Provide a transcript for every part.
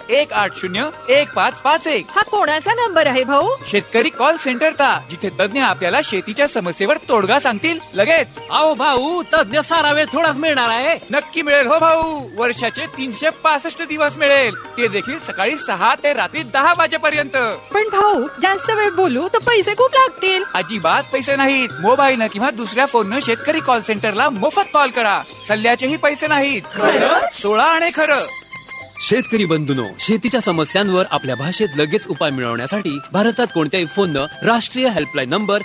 1801551. हा कोणाचा नंबर आहे भाऊ? शेतकरी कॉल सेंटरचा, जिथे तज्ञ आपल्याला शेतीच्या समस्येवर तोडगा सांगतील लगेच. अहो भाऊ, तज्ञ सारा वेळ थोडाच मिळणार आहे. नक्की मिळेल हो भाऊ. वर्षाचे 365 दिवस मिळेल, ते देखील सकाळी 6 ते रात्री 10 वाजेपर्यंत. पण भाऊ, जास्त वेळ बोलू तर पैसे खूप लागतील. अजिबात पैसे नाहीत. मोबाईलनं किंवा दुसऱ्या फोननं शेतकरी कॉल सेंटरला मोफत कॉल करा. सल्ल्याचेही पैसे नाहीत. 16 आणि खरं. शेतकरी बंधूंनो, शेतीच्या समस्यांवर आपल्या भाषेत लगेच उपाय मिळवण्यासाठी भारतात कोणत्याही फोननं राष्ट्रीय हेल्पलाईन नंबर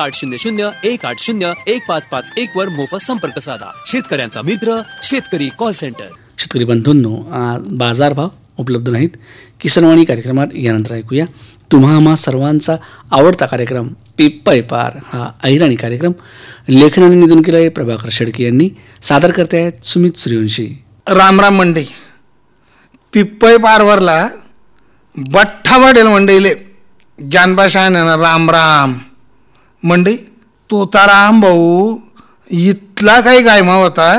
1800-180-1551 वर मोफत संपर्क साधा. शेतकऱ्यांचा मित्र शेतकरी कॉल सेंटर. शेतकरी बंधूंनो, बाजारभाव उपलब्ध नाहीत. किसानवाणी कार्यक्रमात यानंतर ऐकूया तुम्हा आम्हा सर्वांचा आवडता कार्यक्रम पिप्पय पार. हा अहिराणी कार्यक्रम लेखन आणि निधन केलं आहे प्रभाकर शेडके यांनी. सादर करते आहेत सुमित सूर्यवंशी. रामराम मंडई. पिप्पय पारवरला बठ्ठा वाढेल मंडईले जानबाशानं राम राम मंडई. तोताराम भाऊ इथला काही गायमा होता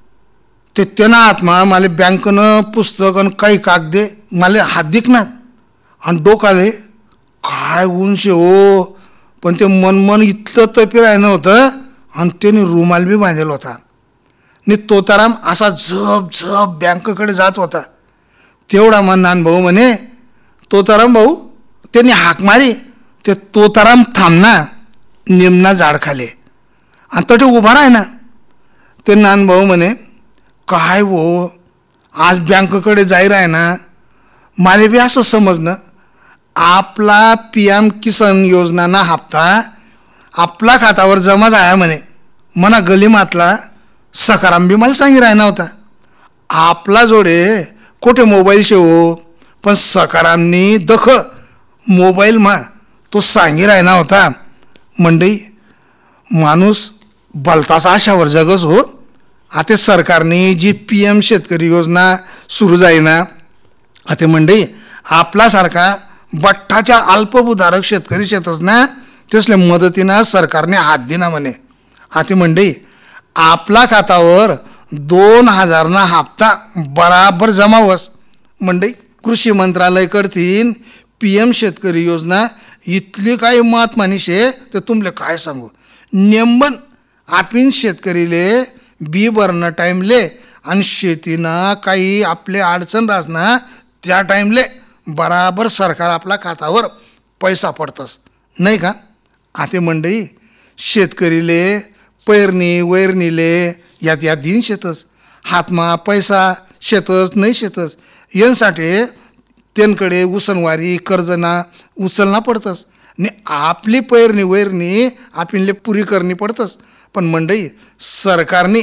ते त्यानं आत्मा मला बँकनं पुस्तक आणि काही कागदे मला हात दिकणार आणि डोकाले काय उंशे हो. पण ते मन इथलं तपीर नव्हतं आणि त्याने रुमाल बी बांधलेला होता. आणि तोताराम असा झप झप बँकेकडे जात होता. तेवढा नान भाऊ म्हणे, तोताराम भाऊ. त्यांनी हाक मारी. ते तोताराम थांबना निमना झाड खाले आणि तटे उभा राह ना. ते नान भाऊ म्हणे, काय हो आज बँकेकडे जाई राह ना. मला बी असं समजणं आपला PM किसान योजनाना हप्ता आपला खात्यावर जमा झाला म्हणे. मना गली मातला सकाराम बी मला सांगी राहिना होता. आपला जोडे कोठे मोबाईल शे हो, पण सकारामनी दख मोबाईल मा तो सांगी राहिना होता. मंडई माणूस भलताच आशावर जगच हो. आता सरकारने जी PM शेतकरी योजना सुरू जाईना, आता मंडई आपल्यासारखा बठ्ठाच्या अल्पभूधारक शेतकरी शेतच ना त्यसले मदतीनं सरकारने हात दिना म्हणे. आता मंडई आपला खात्यावर 2000 ना हप्ता बराबर जमावस. मंडई कृषी मंत्रालयाकडतीन PM शेतकरी योजना इथली काही महत्वानी शे ते तुमले काय सांगू. नेमबन आपण शेतकरीले बी भरणं टाईमले आणि शेतीनं काही आपले अडचण राहना त्या टाईमले बराबर सरकार आपला खात्यावर पैसा पडतस नाही का. आता मंडई शेतकरीले पैरणी वैरणीले यात दिन शेतस हातमा पैसा शेतस नाही शेतस यांसाठी त्यांकडे उसनवारी कर्जना उचलना पडतस. आणि आपली पैरणी वैरणी आपणले पुरी करणी पडतस. पण मंडई सरकारने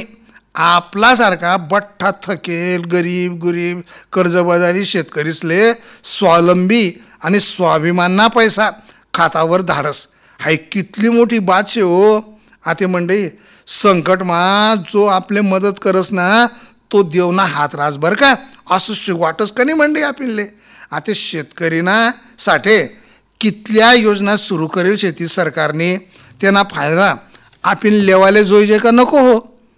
आपलासारखा बठ्ठा थकेल गरीब कर्जबाजारी शेतकरीसले स्वावलंबी आणि स्वाभिमानना पैसा खातावर धाडस. हाय कितली मोठी बात शे हो. आता मंडई संकटमा जो आपले मदत करस ना तो देवना हात रास बर का असं वाटस का नाही मंडई आपले. आता शेतकरीना साठी कितल्या योजना सुरू करेल शेती सरकारने त्यांना फायदा आपण लेवाले जोईजे का नको हो.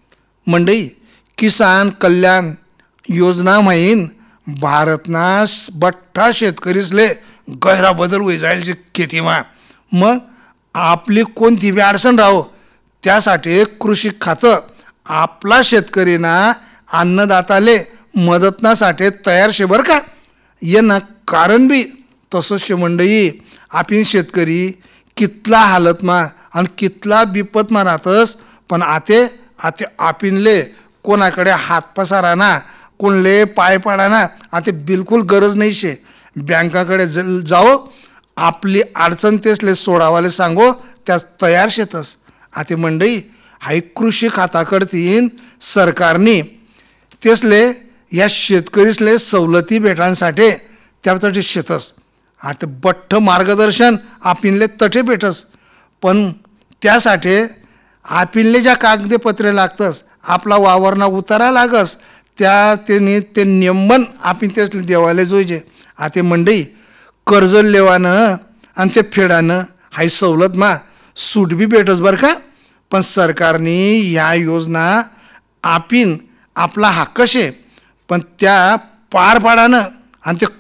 मंडई किसान कल्याण योजना माहीन भारतना बठ्ठा शेतकरीसले गैरा बदल होई जाईल जे शेतीमा. मग आपली कोणती बी अडचण राहो त्यासाठी कृषी खातं आपला शेतकरीना अन्नदाताले मदतनासाठी तयार शे बर का. ये ना कारण बी तसंच शे मंडई आपण शेतकरी कितला हालतमा आणि कितला बिपतमा राहतस. पण आते आपणले कोणाकडे हात पसारा ना कोणले पाय पाडा ना आता बिलकुल गरज नाही शे. बँकाकडे जाओ आपली अडचण तेसले सोडावाले सांगो त्या तयार शेतस. आता मंडई हाय कृषी खाताकडतीन सरकारने तेसले या शेतकरीसले सवलती भेटांसाठी त्यासाठी शेतस. आता बठ्ठ मार्गदर्शन आपणले तठे भेटस. पण त्यासाठी आपणले ज्या कागदपत्रे लागतस आपला वावरना उतारा लागस ते नेमबन आपण तेसले देवाले जोईजे. आता मंडई कर्ज लेवानं आणि ते फेडानं हाय सवलत मा सूट बी भेटस बरं का. पण सरकारने ह्या योजना आपण आपला हक्क शे पण त्या पार पाडानं आणि ते